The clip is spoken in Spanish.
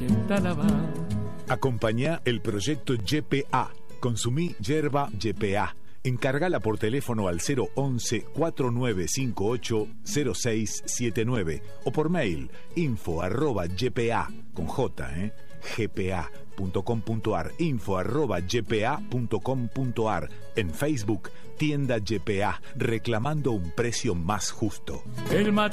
Acompañá el proyecto YPA. Consumí yerba YPA. Encargala por teléfono al 011-4958-0679 o por mail info@ypa con J, gpa.com.ar, info@ypa.com.ar. En Facebook, tienda YPA, reclamando un precio más justo. El